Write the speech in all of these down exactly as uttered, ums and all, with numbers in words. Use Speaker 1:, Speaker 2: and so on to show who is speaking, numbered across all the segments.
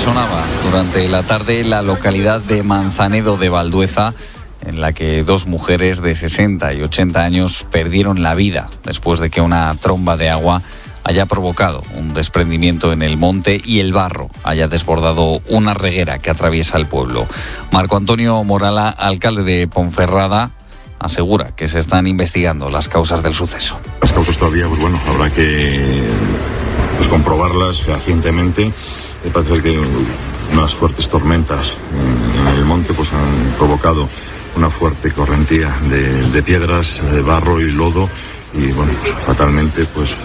Speaker 1: resonaba durante la tarde en la localidad de Manzanedo de Valdueza, en la que dos mujeres de sesenta y ochenta años perdieron la vida después de que una tromba de agua haya provocado un desprendimiento en el monte y el barro haya desbordado una reguera que atraviesa el pueblo. Marco Antonio Morala, alcalde de Ponferrada, asegura que se están investigando las causas del suceso.
Speaker 2: Las causas todavía, pues bueno, habrá que pues, comprobarlas fehacientemente. Me parece que unas fuertes tormentas en, en el monte pues han provocado una fuerte correntía de, de piedras, de barro y lodo, y bueno, pues, fatalmente pues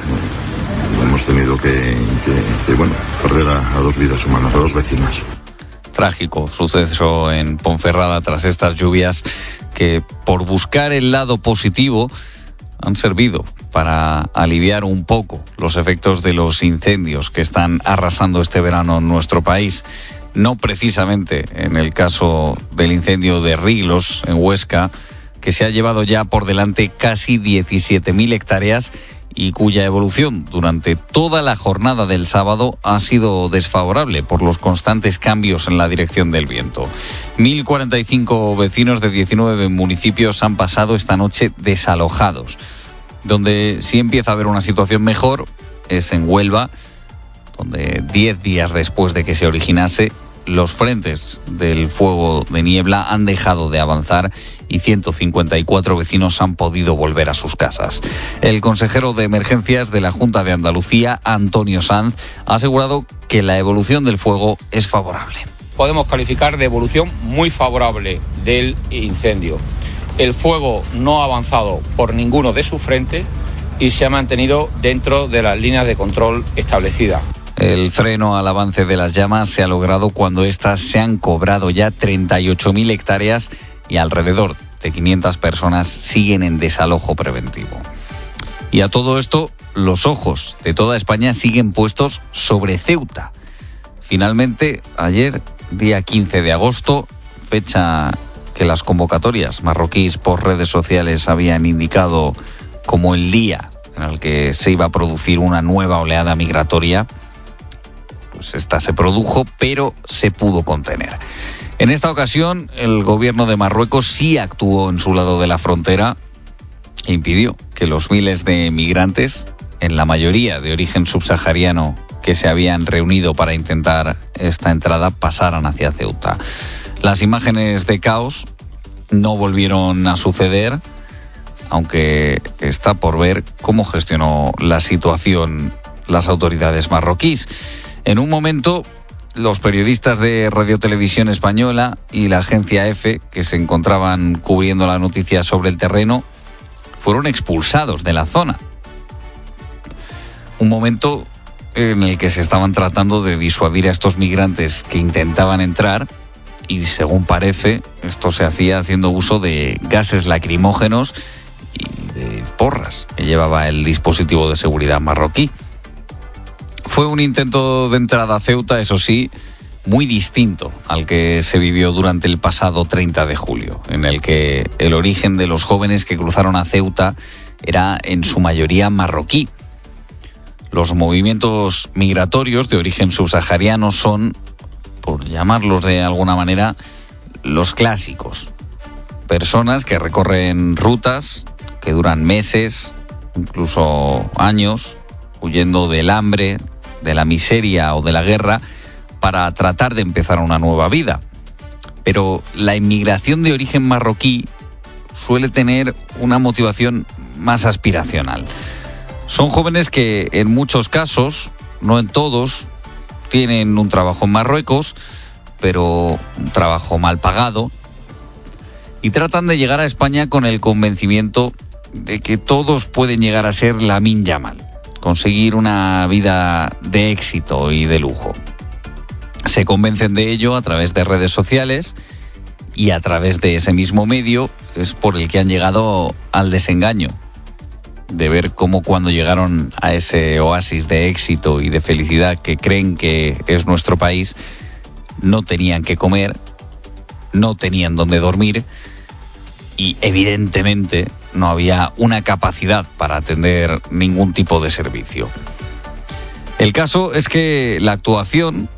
Speaker 2: hemos tenido que, que, que bueno, perder a, a dos vidas humanas, a dos vecinas.
Speaker 1: Trágico suceso en Ponferrada tras estas lluvias que, por buscar el lado positivo, han servido para aliviar un poco los efectos de los incendios que están arrasando este verano en nuestro país. No precisamente en el caso del incendio de Riglos, en Huesca, que se ha llevado ya por delante casi diecisiete mil hectáreas y cuya evolución durante toda la jornada del sábado ha sido desfavorable por los constantes cambios en la dirección del viento. mil cuarenta y cinco vecinos de diecinueve municipios han pasado esta noche desalojados. Donde sí empieza a haber una situación mejor es en Huelva, donde diez días después de que se originase, los frentes del fuego de niebla han dejado de avanzar y ciento cincuenta y cuatro vecinos han podido volver a sus casas. El consejero de Emergencias de la Junta de Andalucía, Antonio Sanz, ha asegurado que la evolución del fuego es favorable.
Speaker 3: Podemos calificar de evolución muy favorable del incendio. El fuego no ha avanzado por ninguno de sus frentes y se ha mantenido dentro de las líneas de control establecidas.
Speaker 1: El freno al avance de las llamas se ha logrado cuando éstas se han cobrado ya treinta y ocho mil hectáreas y alrededor de quinientas personas siguen en desalojo preventivo. Y a todo esto, los ojos de toda España siguen puestos sobre Ceuta. Finalmente, ayer, día quince de agosto, fecha que las convocatorias marroquíes por redes sociales habían indicado como el día en el que se iba a producir una nueva oleada migratoria, pues esta se produjo, pero se pudo contener. En esta ocasión, el gobierno de Marruecos sí actuó en su lado de la frontera e impidió que los miles de migrantes, en la mayoría de origen subsahariano, que se habían reunido para intentar esta entrada, pasaran hacia Ceuta. Las imágenes de caos no volvieron a suceder, aunque está por ver cómo gestionó la situación las autoridades marroquíes. En un momento, los periodistas de Radio Televisión Española y la agencia EFE, que se encontraban cubriendo la noticia sobre el terreno, fueron expulsados de la zona. Un momento en el que se estaban tratando de disuadir a estos migrantes que intentaban entrar, y según parece, esto se hacía haciendo uso de gases lacrimógenos y de porras que llevaba el dispositivo de seguridad marroquí. Fue un intento de entrada a Ceuta, eso sí, muy distinto al que se vivió durante el pasado treinta de julio, en el que el origen de los jóvenes que cruzaron a Ceuta era en su mayoría marroquí. Los movimientos migratorios de origen subsahariano son, por llamarlos de alguna manera, los clásicos. Personas que recorren rutas que duran meses, incluso años, huyendo del hambre, de la miseria o de la guerra, para tratar de empezar una nueva vida. Pero la inmigración de origen marroquí suele tener una motivación más aspiracional. Son jóvenes que en muchos casos, no en todos, tienen un trabajo en Marruecos, pero un trabajo mal pagado, y tratan de llegar a España con el convencimiento de que todos pueden llegar a ser Lamine Yamal, conseguir una vida de éxito y de lujo. Se convencen de ello a través de redes sociales y a través de ese mismo medio es por el que han llegado al desengaño de ver cómo cuando llegaron a ese oasis de éxito y de felicidad que creen que es nuestro país, no tenían que comer, no tenían dónde dormir y evidentemente no había una capacidad para atender ningún tipo de servicio. El caso es que la actuación